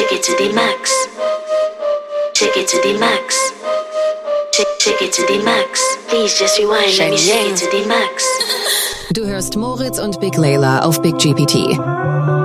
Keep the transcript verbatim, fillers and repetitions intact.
shake it to the max. Shake it to the max. Shake, shake it to the max. Please just rewind, let me shake it to the max. Du hörst Moritz und Big Layla auf Big G P T.